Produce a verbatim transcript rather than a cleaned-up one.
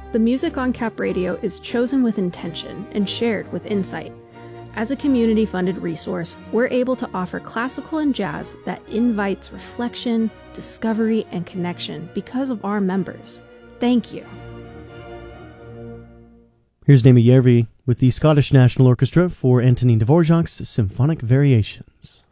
The music on Cap Radio is chosen with intention and shared with insight. As a community-funded resource, we're able to offer classical and jazz that invites reflection, discovery, and connection because of our members. Thank you. Here's Naomi Järvi with the Scottish National Orchestra for Antonin Dvorak's Symphonic Variations.